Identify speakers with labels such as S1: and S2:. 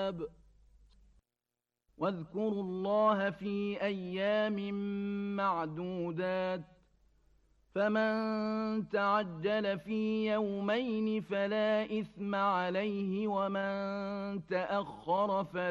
S1: الحساب واذكروا الله في أيام معدودات فمن تعجل في يومين فلا إثم عليه ومن تأخر فلا